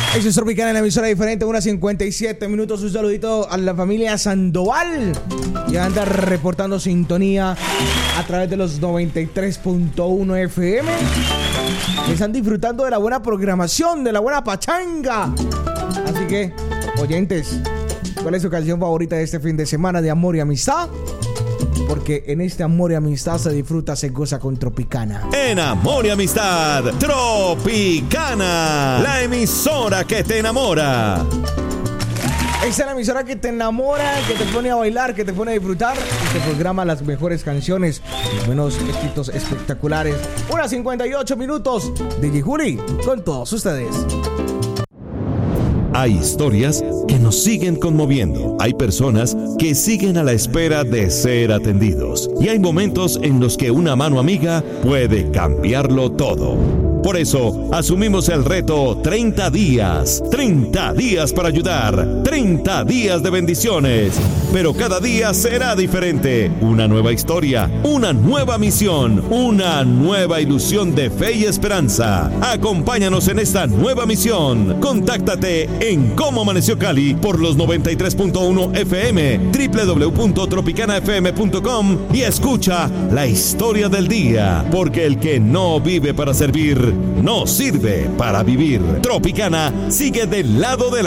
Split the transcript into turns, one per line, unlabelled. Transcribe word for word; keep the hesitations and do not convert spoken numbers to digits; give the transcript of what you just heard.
Eso es Tropicana en la emisora diferente, una cincuenta y siete minutos. Un saludito a la familia Sandoval. Ya anda reportando sintonía a través de los noventa y tres punto uno F M. Están disfrutando de la buena programación, de la buena pachanga. Así que, oyentes, ¿cuál es su canción favorita de este fin de semana de amor y amistad? Porque en este amor y amistad se disfruta, se goza con Tropicana.
En amor y amistad, Tropicana, la emisora que te enamora.
Esta es la emisora que te enamora, que te pone a bailar, que te pone a disfrutar y te programa las mejores canciones, los buenos éxitos espectaculares. Una cincuenta y ocho minutos. D J Juli con todos ustedes.
Hay historias que nos siguen conmoviendo. Hay personas que siguen a la espera de ser atendidos. Y hay momentos en los que una mano amiga puede cambiarlo todo. Por eso, asumimos el reto treinta días. treinta días para ayudar. treinta días de bendiciones. Pero cada día será diferente. Una nueva historia, una nueva misión, una nueva ilusión de fe y esperanza. Acompáñanos en esta nueva misión. Contáctate en Cómo Amaneció Cali por los noventa y tres punto uno F M, doble u doble u doble u punto tropicana f m punto com y escucha la historia del día. Porque el que no vive para servir, no sirve para vivir. Tropicana sigue del lado de la